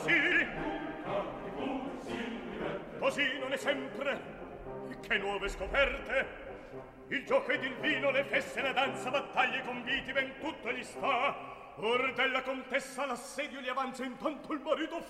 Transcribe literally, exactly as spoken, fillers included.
sì. Così non è sempre. Che nuove scoperte. Il gioco ed il vino, le feste, la danza, battaglie, conviti, ben tutto gli sta. Or della contessa l'assedio gli avanza, intanto il marito